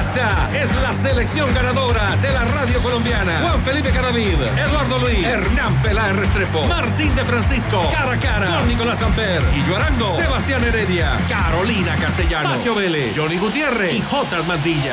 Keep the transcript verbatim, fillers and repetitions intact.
Esta es la selección ganadora de la radio colombiana. Juan Felipe Cadavid, Eduardo Luis, Hernán Peláez Restrepo, Martín de Francisco, cara a cara con Nicolás Amper, Guillo Arango, Sebastián Heredia, Carolina Castellano, Pacho Vélez, Johnny Gutiérrez y Jotas Mantilla.